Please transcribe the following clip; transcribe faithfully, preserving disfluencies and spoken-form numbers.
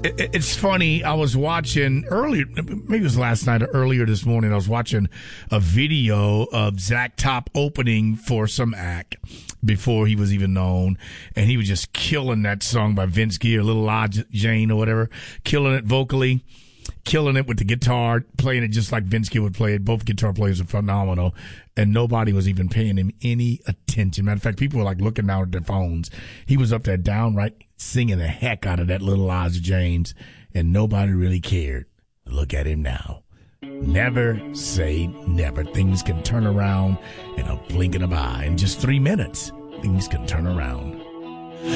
it, it's funny. I was watching earlier, maybe it was last night or earlier this morning. I was watching a video of Zach Top opening for some act before he was even known, and he was just killing that song by Vince Gill, Little La Jane or whatever, killing it vocally, killing it with the guitar, playing it just like Vince Gill would play it. Both guitar players are phenomenal, and nobody was even paying him any attention. Matter of fact, people were like looking down at their phones. He was up there downright singing the heck out of that Little La Janes, and nobody really cared. Look at him now. Never say never. Things can turn around in a blink of an eye. In just three minutes, things can turn around.